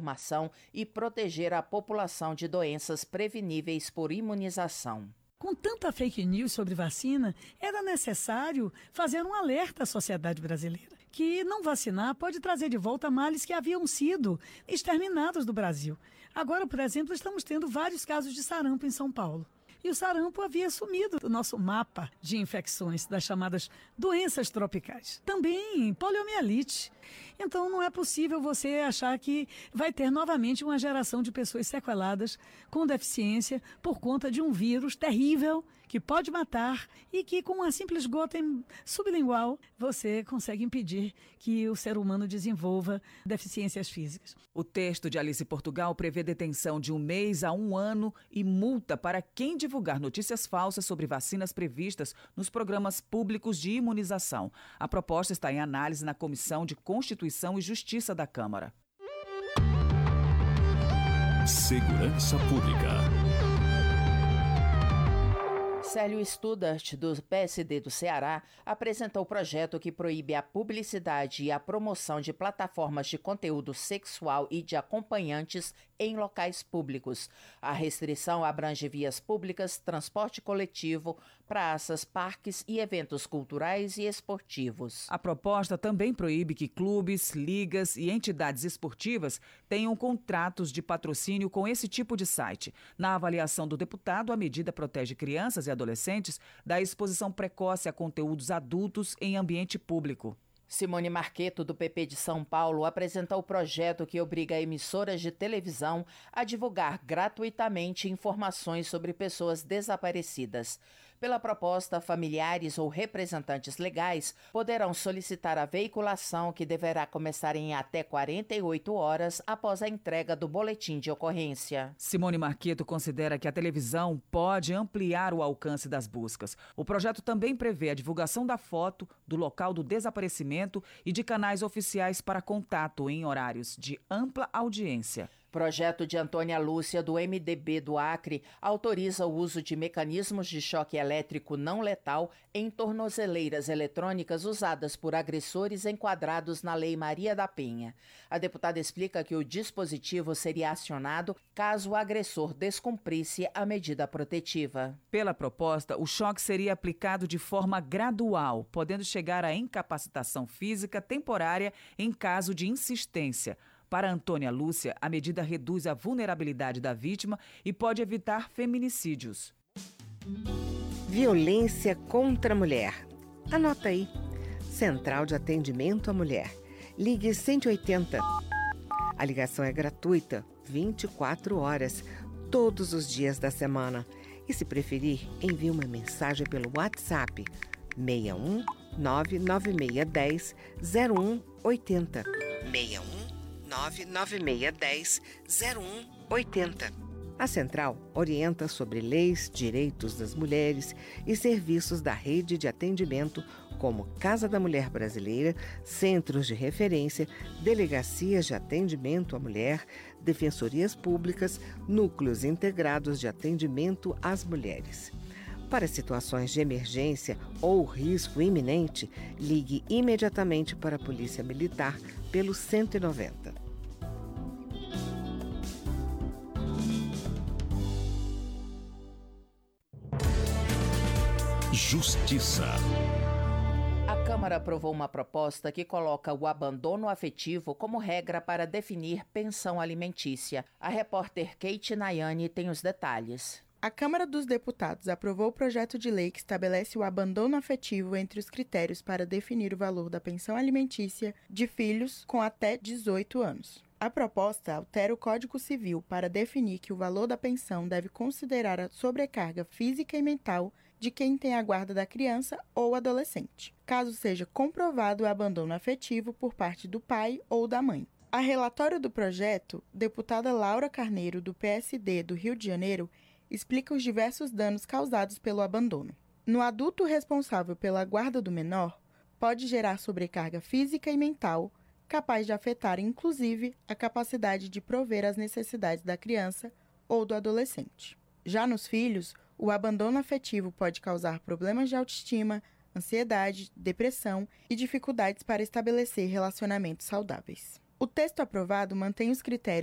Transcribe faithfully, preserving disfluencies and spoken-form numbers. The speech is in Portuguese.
informação e proteger a população de doenças preveníveis por imunização. Com tanta fake news sobre vacina, era necessário fazer um alerta à sociedade brasileira, que não vacinar pode trazer de volta males que haviam sido exterminados do Brasil. Agora, por exemplo, estamos tendo vários casos de sarampo em São Paulo. E o sarampo havia sumido do nosso mapa de infecções, das chamadas doenças tropicais. Também poliomielite. Então não é possível você achar que vai ter novamente uma geração de pessoas sequeladas com deficiência por conta de um vírus terrível que pode matar e que com uma simples gota sublingual você consegue impedir que o ser humano desenvolva deficiências físicas. O texto de Alice Portugal prevê detenção de um mês a um ano e multa para quem divulgar notícias falsas sobre vacinas previstas nos programas públicos de imunização. A proposta está em análise na Comissão de Constituição e Justiça da Câmara. Segurança Pública. Célio Studart, do P S D do Ceará, apresentou o projeto que proíbe a publicidade e a promoção de plataformas de conteúdo sexual e de acompanhantes em locais públicos. A restrição abrange vias públicas, transporte coletivo, praças, parques e eventos culturais e esportivos. A proposta também proíbe que clubes, ligas e entidades esportivas tenham contratos de patrocínio com esse tipo de site. Na avaliação do deputado, a medida protege crianças e adolescentes da exposição precoce a conteúdos adultos em ambiente público. Simone Marqueto, do P P de São Paulo, apresentou o projeto que obriga emissoras de televisão a divulgar gratuitamente informações sobre pessoas desaparecidas. Pela proposta, familiares ou representantes legais poderão solicitar a veiculação, que deverá começar em até quarenta e oito horas após a entrega do boletim de ocorrência. Simone Marqueto considera que a televisão pode ampliar o alcance das buscas. O projeto também prevê a divulgação da foto, do local do desaparecimento e de canais oficiais para contato em horários de ampla audiência. Projeto de Antônia Lúcia, do M D B do Acre, autoriza o uso de mecanismos de choque elétrico não letal em tornozeleiras eletrônicas usadas por agressores enquadrados na Lei Maria da Penha. A deputada explica que o dispositivo seria acionado caso o agressor descumprisse a medida protetiva. Pela proposta, o choque seria aplicado de forma gradual, podendo chegar à incapacitação física temporária em caso de insistência. Para Antônia Lúcia, a medida reduz a vulnerabilidade da vítima e pode evitar feminicídios. Violência contra a mulher. Anota aí. Central de Atendimento à Mulher. Ligue cento e oitenta. A ligação é gratuita, vinte e quatro horas, todos os dias da semana. E se preferir, envie uma mensagem pelo WhatsApp seis um nove nove seis um zero zero um oito zero. seis um nove nove seis um zero zero um oito zero. A Central orienta sobre leis, direitos das mulheres e serviços da rede de atendimento como Casa da Mulher Brasileira, centros de referência, delegacias de atendimento à mulher, defensorias públicas, núcleos integrados de atendimento às mulheres. Para situações de emergência ou risco iminente, ligue imediatamente para a Polícia Militar pelo cento e noventa. Justiça. A Câmara aprovou uma proposta que coloca o abandono afetivo como regra para definir pensão alimentícia. A repórter Kate Nayane tem os detalhes. A Câmara dos Deputados aprovou o projeto de lei que estabelece o abandono afetivo entre os critérios para definir o valor da pensão alimentícia de filhos com até dezoito anos. A proposta altera o Código Civil para definir que o valor da pensão deve considerar a sobrecarga física e mental de quem tem a guarda da criança ou adolescente, caso seja comprovado o abandono afetivo por parte do pai ou da mãe. A relatora do projeto, deputada Laura Carneiro, do P S D do Rio de Janeiro, explica os diversos danos causados pelo abandono. No adulto responsável pela guarda do menor, pode gerar sobrecarga física e mental, capaz de afetar, inclusive, a capacidade de prover as necessidades da criança ou do adolescente. Já nos filhos, o abandono afetivo pode causar problemas de autoestima, ansiedade, depressão e dificuldades para estabelecer relacionamentos saudáveis. O texto aprovado mantém os critérios